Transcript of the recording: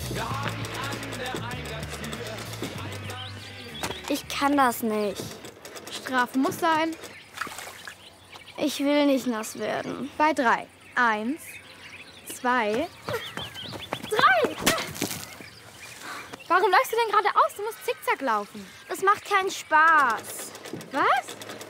Ich kann das nicht. Strafe muss sein. Ich will nicht nass werden. Bei 3. 1, 2, 3. Warum läufst du denn geradeaus? Du musst zickzack laufen. Es macht keinen Spaß. Was?